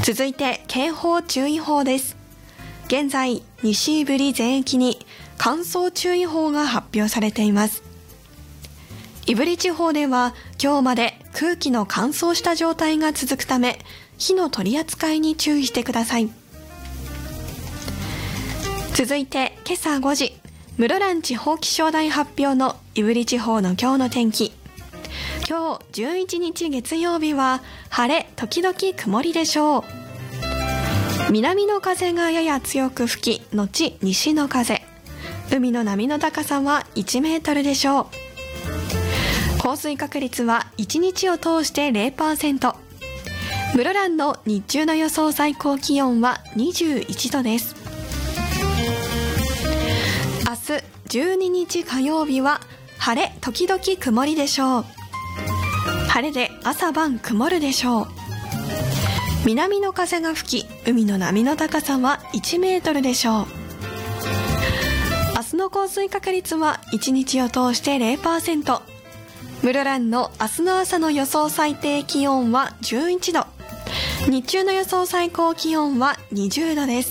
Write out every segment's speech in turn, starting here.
続いて警報注意報です。現在西胆振全域に乾燥注意報が発表されています。胆振地方では今日まで空気の乾燥した状態が続くため、火の取り扱いに注意してください。続いて今朝5時、室蘭地方気象台発表の胆振地方の今日の天気。今日11日月曜日は晴れ時々曇りでしょう。南の風がやや強く吹き、後西の風。海の波の高さは1メートルでしょう。降水確率は1日を通して 0%。室蘭の日中の予想最高気温は21度です。明日12日火曜日は晴れ時々曇りでしょう。晴れで朝晩曇るでしょう。南の風が吹き、海の波の高さは1メートルでしょう。明日の降水確率は1日を通して 0%。室蘭の明日の朝の予想最低気温は11度。日中の予想最高気温は20度です。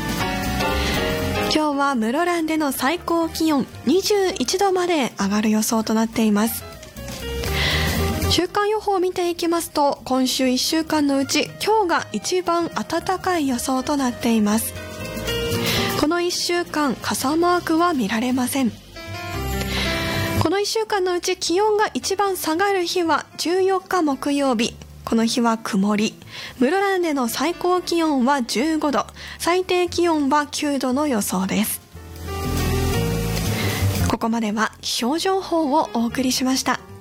今日は室蘭での最高気温21度まで上がる予想となっています。週間予報を見ていきますと、今週1週間のうち今日が一番暖かい予想となっています。この1週間傘マークは見られません。この1週間のうち気温が一番下がる日は14日木曜日。この日は曇り。室蘭での最高気温は15度、最低気温は9度の予想です。ここまでは気象情報をお送りしました。